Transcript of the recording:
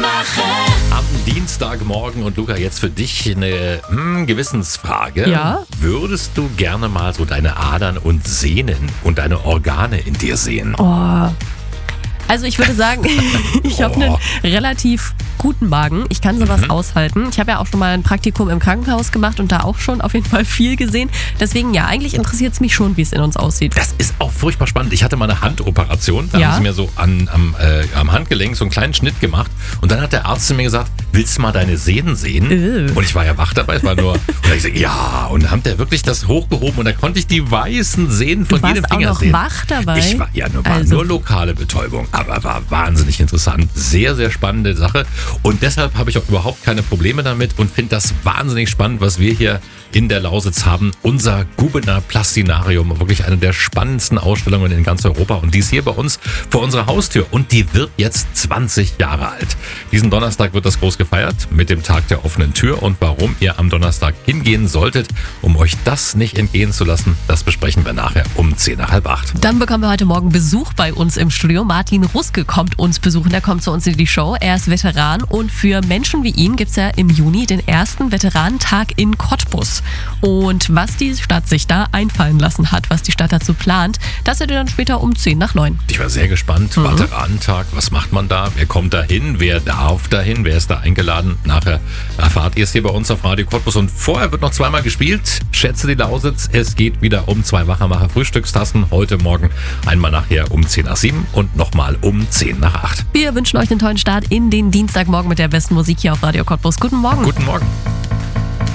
Am Dienstagmorgen und Luca, jetzt für dich eine Gewissensfrage. Ja? Würdest du gerne mal so deine Adern und Sehnen und deine Organe in dir sehen? Oh. Also ich würde sagen, ich habe einen relativ guten Magen. Ich kann sowas aushalten. Ich habe ja auch schon mal ein Praktikum im Krankenhaus gemacht und da auch schon auf jeden Fall viel gesehen. Deswegen ja, eigentlich interessiert es mich schon, wie es in uns aussieht. Das ist auch furchtbar spannend. Ich hatte mal eine Handoperation. Da Ja? haben sie mir so am Handgelenk so einen kleinen Schnitt gemacht. Und dann hat der Arzt zu mir gesagt, willst du mal deine Sehnen sehen? Und ich war ja wach dabei. Es war nur, und dann hab ich gesagt, ja. Und dann hat der wirklich das hochgehoben und da konnte ich die weißen Sehnen von jedem Finger auch sehen. noch wach dabei? Ich war nur lokale Betäubung, aber war wahnsinnig interessant. Sehr, sehr spannende Sache. Und deshalb habe ich auch überhaupt keine Probleme damit und finde das wahnsinnig spannend, was wir hier in der Lausitz haben. Unser Gubener Plastinarium, wirklich eine der spannendsten Ausstellungen in ganz Europa. Und die ist hier bei uns vor unserer Haustür. Und die wird jetzt 20 Jahre alt. Diesen Donnerstag wird das groß gefeiert mit dem Tag der offenen Tür. Und warum ihr am Donnerstag hingehen solltet, um euch das nicht entgehen zu lassen, das besprechen wir nachher um 7:50. Dann bekommen wir heute Morgen Besuch bei uns im Studio. Martin Ruske kommt uns besuchen, der kommt zu uns in die Show. Er ist Veteran und für Menschen wie ihn gibt es ja im Juni den ersten Veteranentag in Cottbus. Und was die Stadt sich da einfallen lassen hat, was die Stadt dazu plant, das seht ihr dann später um 8:50. Ich war sehr gespannt. Veteranentag, was macht man da? Wer kommt da hin? Wer darf da hin? Wer ist da eingeladen? Nachher erfahrt ihr es hier bei uns auf Radio Cottbus. Und vorher wird noch zweimal gespielt. Schätze die Lausitz. Es geht wieder um 2 Wachermacher Frühstückstassen. Heute Morgen einmal nachher um 7:10 und nochmal um 7:50. Wir wünschen euch einen tollen Start in den Dienstagmorgen mit der besten Musik hier auf Radio Cottbus. Guten Morgen. Guten Morgen.